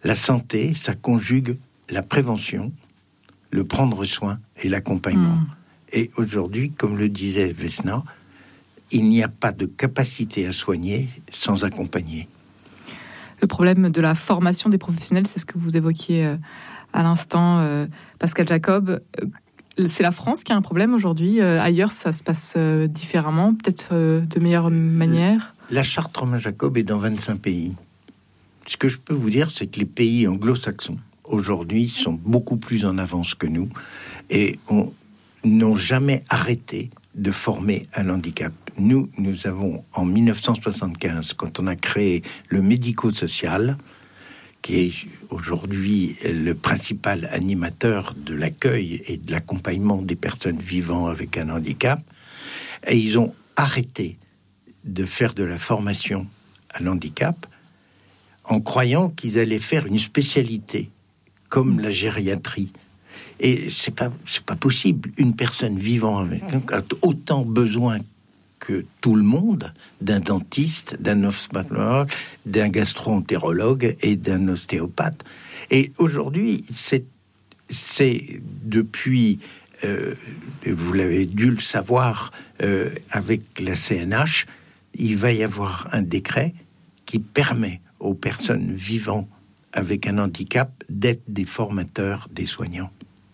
La santé, ça conjugue la prévention, le prendre soin et l'accompagnement. Et aujourd'hui, comme le disait Vesna, il n'y a pas de capacité à soigner sans accompagner. Le problème de la formation des professionnels, c'est ce que vous évoquiez à l'instant, Pascal Jacob. C'est la France qui a un problème aujourd'hui. Ailleurs, ça se passe différemment, peut-être de meilleure manière. La charte Romain Jacob est dans 25 pays. Ce que je peux vous dire, c'est que les pays anglo-saxons, aujourd'hui, sont beaucoup plus en avance que nous et n'ont jamais arrêté de former à l'handicap. Nous avons, en 1975, quand on a créé le médico-social, qui est aujourd'hui le principal animateur de l'accueil et de l'accompagnement des personnes vivant avec un handicap, et ils ont arrêté de faire de la formation à l'handicap en croyant qu'ils allaient faire une spécialité comme la gériatrie. Et c'est pas possible. Une personne vivant avec a autant besoin que tout le monde d'un dentiste, d'un ophtalmologue, d'un gastro-entérologue et d'un ostéopathe. Et aujourd'hui, c'est depuis, vous l'avez dû le savoir, avec la CNH, il va y avoir un décret qui permet aux personnes vivant avec un handicap d'être des formateurs des soignants.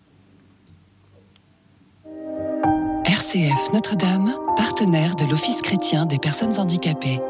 RCF Notre-Dame, partenaire de l'Office chrétien des personnes handicapées.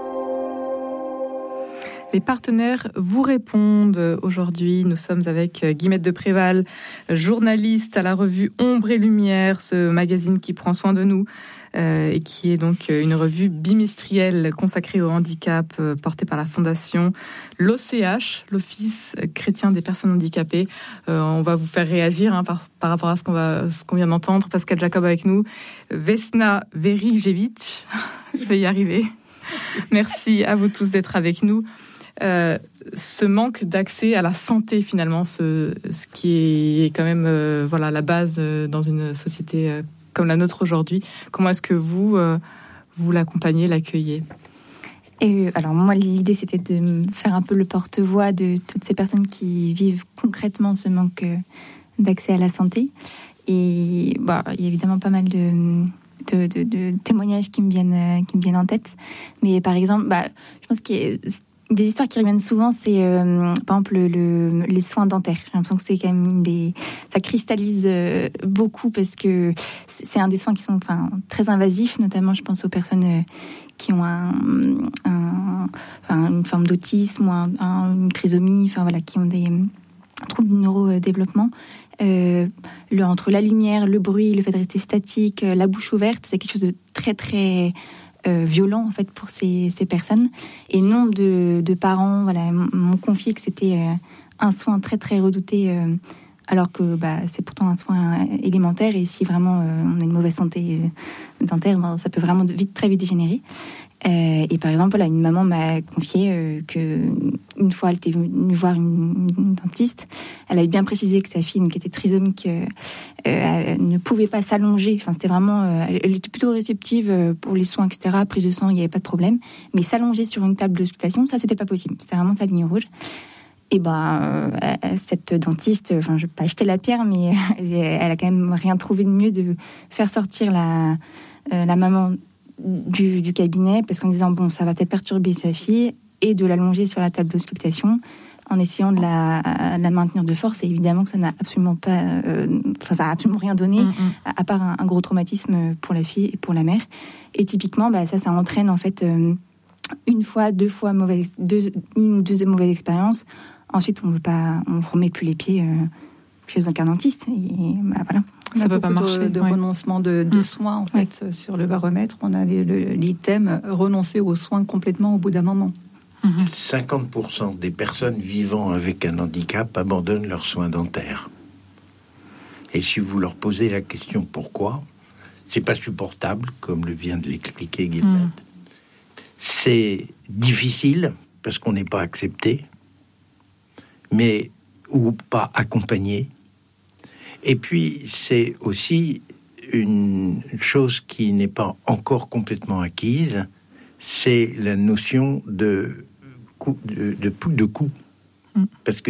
Les partenaires vous répondent aujourd'hui. Nous sommes avec Guillemette de Préval, journaliste à la revue Ombre et Lumière, ce magazine qui prend soin de nous et qui est donc une revue bimestrielle consacrée au handicap, portée par la fondation l'OCH, l'Office chrétien des personnes handicapées. On va vous faire réagir par rapport à ce qu'on vient d'entendre. Pascal Jacob avec nous, Vesna Verijevic, je vais y arriver. Merci à vous tous d'être avec nous. Ce manque d'accès à la santé, finalement, ce qui est quand même la base dans une société comme la nôtre aujourd'hui. Comment est-ce que vous l'accompagnez, l'accueillez ? Alors moi, l'idée, c'était de faire un peu le porte-voix de toutes ces personnes qui vivent concrètement ce manque d'accès à la santé. Et il y a évidemment pas mal de témoignages qui me viennent en tête. Mais par exemple, je pense qu'il y a des histoires qui reviennent souvent, c'est par exemple les soins dentaires. J'ai l'impression que c'est quand même ça cristallise beaucoup parce que c'est un des soins qui sont très invasifs, notamment je pense aux personnes qui ont une forme d'autisme ou une trisomie, qui ont des troubles du neurodéveloppement. Entre la lumière, le bruit, le fait de rester statique, la bouche ouverte, c'est quelque chose de très très violent en fait pour ces personnes. Et nombre de parents m'ont confié que c'était un soin très très redouté, alors que c'est pourtant un soin élémentaire. Et si vraiment on a une mauvaise santé dentaire, ça peut vraiment très vite dégénérer. Et par exemple, une maman m'a confié que une fois elle était venue voir une dentiste, elle avait bien précisé que sa fille, qui était trisomique, ne pouvait pas s'allonger. Enfin, c'était vraiment, elle était plutôt réceptive pour les soins, etc. Prise de sang, il n'y avait pas de problème. Mais s'allonger sur une table d'auscultation, ça, c'était pas possible. C'était vraiment sa ligne rouge. Et cette dentiste, je vais pas jeter la pierre, mais elle a quand même rien trouvé de mieux de faire sortir la maman du cabinet, parce qu'en disant ça va peut-être perturber sa fille, et de l'allonger sur la table d'auscultation en essayant de la maintenir de force. Et évidemment que ça n'a absolument pas ça a absolument rien donné à part un gros traumatisme pour la fille et pour la mère. Et typiquement ça entraîne en fait une fois, deux fois une ou deux mauvaises expériences. Ensuite on remet plus les pieds chez un dentiste et voilà. Ça peut pas marcher. De renoncement de soins, en fait, sur le baromètre. On a l'item renoncer aux soins complètement au bout d'un moment. 50% des personnes vivant avec un handicap abandonnent leurs soins dentaires. Et si vous leur posez la question pourquoi, c'est pas supportable, comme le vient de l'expliquer Guillemette. C'est difficile, parce qu'on n'est pas accepté, ou pas accompagné. Et puis, c'est aussi une chose qui n'est pas encore complètement acquise, c'est la notion de coût. Parce que